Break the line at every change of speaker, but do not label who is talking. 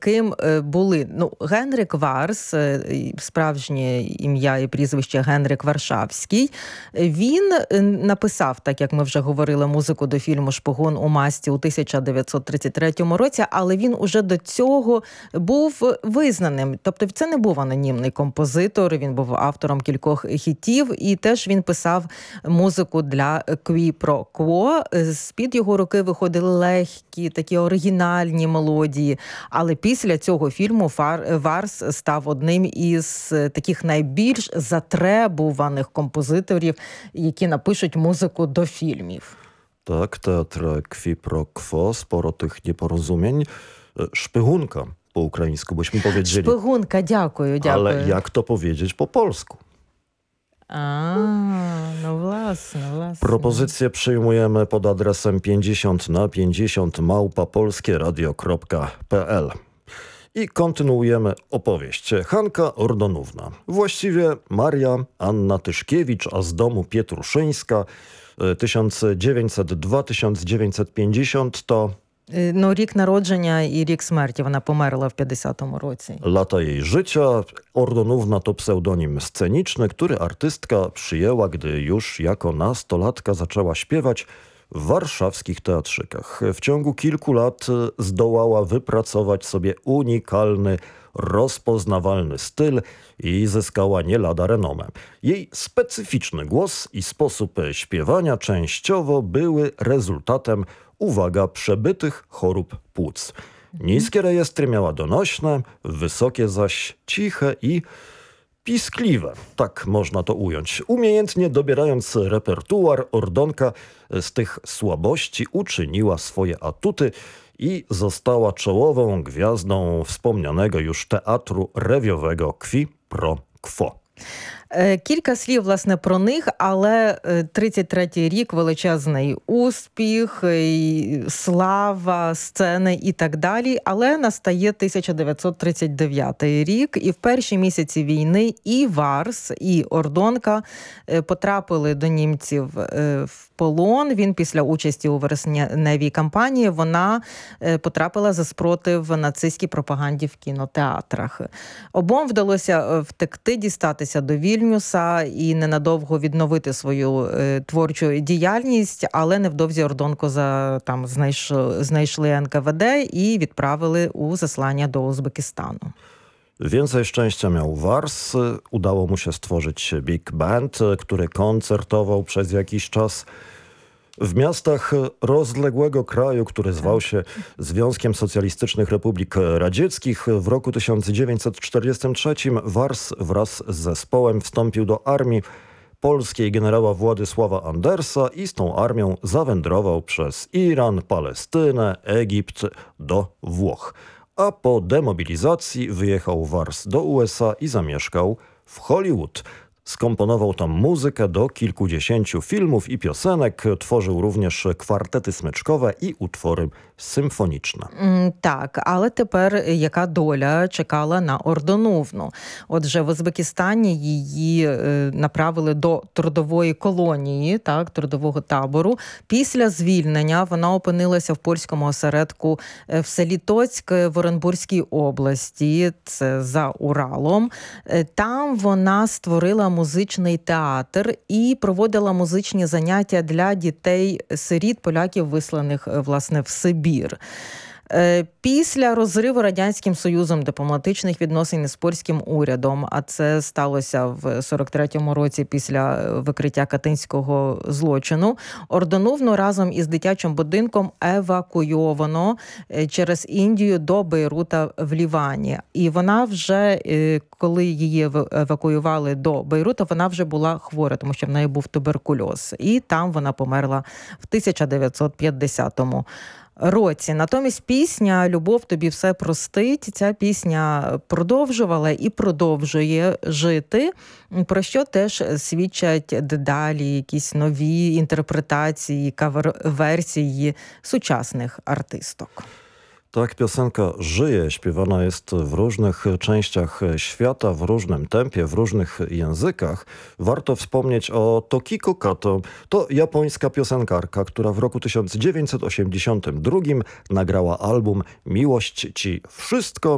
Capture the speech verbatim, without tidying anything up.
ким були. Ну, Генрик Варс, справжнє ім'я і прізвище Генрик Варшавський, він написав, так як ми вже говорили, музику до фільму «Шпигун у масці» у тисяча дев'ятсот тридцять третьому році, але він уже до цього був визнаним. Тобто це не був анонімний композитор, він був автором кількох хітів, і теж він писав музику для «Qui pro quo». З-під його руки виходили легкі, такі оригінальні мелодії. Але після цього фільму Варс став одним із таких найбільш затребуваних композиторів, які напишуть музику до фільмів.
Tak, teatr Qui pro quo, sporo tych nieporozumień. Szpygunka po ukraińsku, byśmy powiedzieli.
Szpygunka, дякую, дякую.
Ale jak to powiedzieć po polsku?
A, no właśnie, właśnie.
Propozycje przyjmujemy pod adresem pięćdziesiąt na pięćdziesiąt małpa polskieradio kropka p l. I kontynuujemy opowieść. Hanka Ordonówna. Właściwie Maria Anna Tyszkiewicz, a z domu Pietruszyńska, tysiąc dziewięćset dwa do tysiąc dziewięćset pięćdziesiąt to...
Ну, рік народження і рік смерті. Вона померла в п'ятдесятому році.
Lata jej życia. Ordonówna to pseudonim sceniczny, który artystka przyjęła, gdy już jako nastolatka zaczęła śpiewać w warszawskich teatrzykach. W ciągu kilku lat zdołała wypracować sobie unikalny, rozpoznawalny styl i zyskała nie lada renomę. Jej specyficzny głos i sposób śpiewania częściowo były rezultatem, uwaga, przebytych chorób płuc. Niskie rejestry miała donośne, wysokie zaś ciche i piskliwe. Tak można to ująć. Umiejętnie dobierając repertuar, Ordonka z tych słabości uczyniła swoje atuty i została czołową gwiazdą wspomnianego już teatru rewiowego Qui pro quo.
Кілька слів, власне, про них, але тридцять третій рік – величезний успіх, слава, сцени і так далі. Але настає тисяча дев'ятсот тридцять дев'ятий рік, і в перші місяці війни і Варс, і Ордонка потрапили до німців в полон. Він після участі у вересневій кампанії, вона потрапила за спротив нацистській пропаганді в кінотеатрах. Обом вдалося втекти, дістатися до Вільнюса і ненадовго відновити свою е, творчу діяльність, але невдовзі Ордонку за, там, знайшли, знайшли ен ка ве де і відправили у заслання до Узбекистану.
Więcej szczęścia miał Wars. Udało mu się stworzyć big band, który koncertował przez jakiś czas w miastach rozległego kraju, który zwał się Związkiem Socjalistycznych Republik Radzieckich. W roku tysiąc dziewięćset czterdziestym trzecim Wars wraz z zespołem wstąpił do armii polskiej generała Władysława Andersa i z tą armią zawędrował przez Iran, Palestynę, Egipt do Włoch. A po demobilizacji wyjechał Wars do u es a i zamieszkał w Hollywood. Skomponował tam muzykę do kilkudziesięciu filmów i piosenek, tworzył również kwartety smyczkowe і utwory симфонічне.
Так, але тепер яка доля чекала на Ордонувну? Отже, в Узбекистані її направили до трудової колонії, так, трудового табору. Після звільнення вона опинилася в польському осередку в селі Тоцьк в Оренбурзькій області, це за Уралом. Там вона створила музичний театр і проводила музичні заняття для дітей-сиріт, поляків, висланих, власне, в Сибір. Після розриву Радянським Союзом дипломатичних відносин із польським урядом, а це сталося в сорок третьому році після викриття катинського злочину, Ордонувну разом із дитячим будинком евакуйовано через Індію до Бейрута в Лівані. І вона вже, коли її евакуювали до Бейрута, вона вже була хвора, тому що в неї був туберкульоз. І там вона померла в тисяча дев'ятсот п'ятдесятому році. Натомість пісня «Любов тобі все простить», ця пісня продовжувала і продовжує жити, про що теж свідчать дедалі якісь нові інтерпретації, кавер-версії сучасних артисток.
Tak, piosenka żyje, śpiewana jest w różnych częściach świata, w różnym tempie, w różnych językach. Warto wspomnieć o Tokiko Kato. To japońska piosenkarka, która w roku tysiąc dziewięćset osiemdziesiątym drugim nagrała album Miłość ci wszystko